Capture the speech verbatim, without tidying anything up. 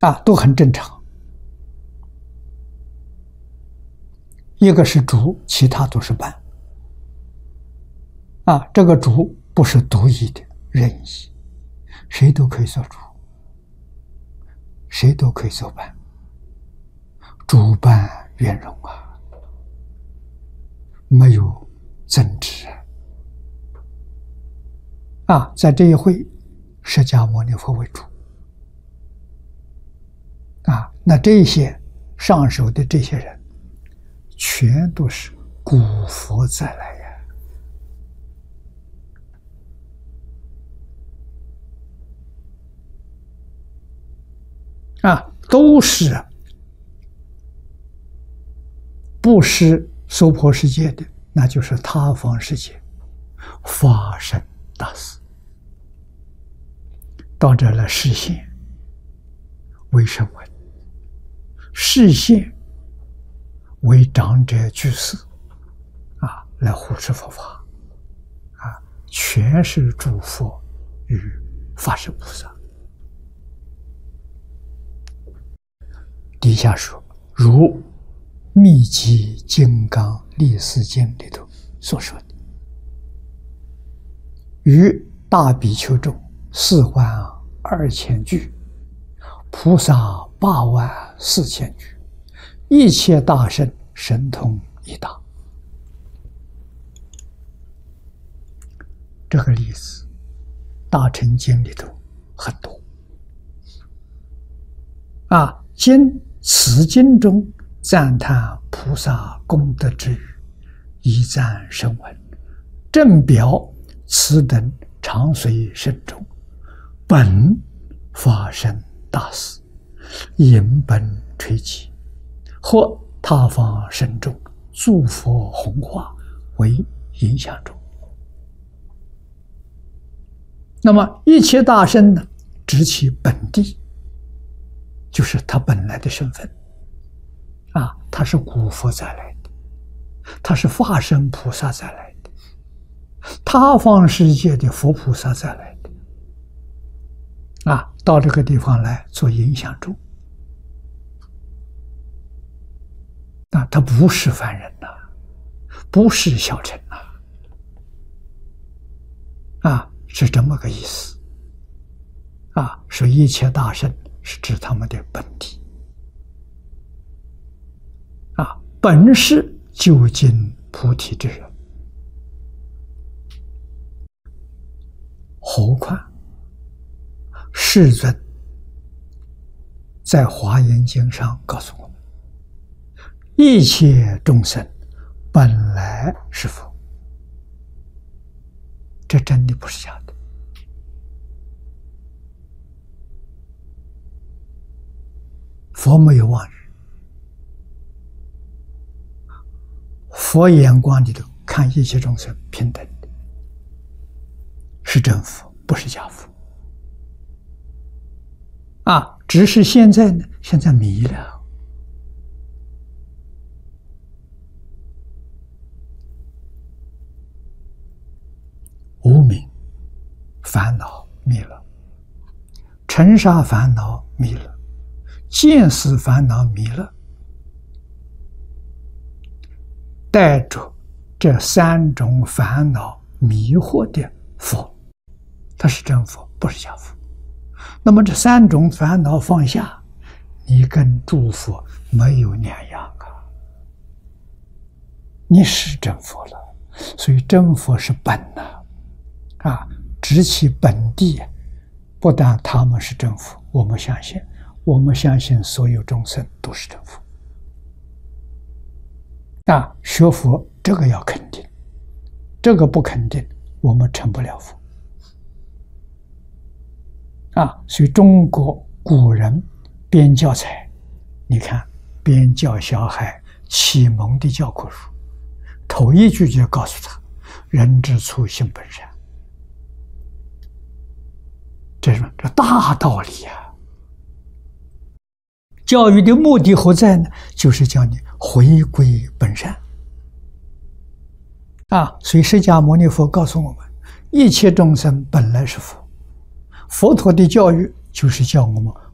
啊，都很正常。一个是主，其他都是伴。啊，这个主不是独一的、任意，谁都可以做主，谁都可以做伴。主伴圆融啊，没有争执啊！啊，在这一会，释迦牟尼佛为主啊，那这些上首的这些人，全都是古佛再来呀！啊，都是不是娑婆世界的，那就是他方世界发生大事，到这来示现为声闻，示现为长者居士啊，来护持佛法啊，全是诸佛与法身菩萨。底下说，如密集金刚力士经里头所说的，于大比丘众四万二千具，菩萨八万四千具，一切大圣神通一大。这个例子，大乘经里头很多啊，经此经中赞叹菩萨功德之语，一赞声闻，正表此等常随身中，本发生大事，引本垂起，或他方神众诸佛弘化为影响中。那么一切大圣呢，指其本地，就是他本来的身份啊，他是古佛再来的，他是化身菩萨再来的，他方世界的佛菩萨再来的啊，到这个地方来做影响众啊，他不是凡人呐、啊，不是小乘呐、啊，啊，是这么个意思啊，说一切大圣是指他们的本体啊，本是究竟菩提之人。何况世尊在华严经上告诉我们，一切众生本来是佛，这真的不是假的。佛没有妄语，佛眼光里头看一切众生平等的，是真佛，不是假佛啊！只是现在呢，现在迷了，无明烦恼迷了，尘沙烦恼迷了，见思烦恼迷了，带着这三种烦恼迷惑的佛，他是真佛，不是假佛。那么这三种烦恼放下，你跟诸佛没有两样啊，你是真佛了。所以真佛是本呐，啊，知其本地，不但他们是真佛，我们相信，我们相信所有众生都是真佛。啊，学佛这个要肯定，这个不肯定，我们成不了佛。啊，所以中国古人编教材，你看编教小孩启蒙的教科书，头一句就告诉他：人之初，性本善。这是这大道理啊！教育的目的何在呢？就是叫你回归本善。啊，所以释迦牟尼佛告诉我们，一切众生本来是佛。佛陀的教育就是叫我们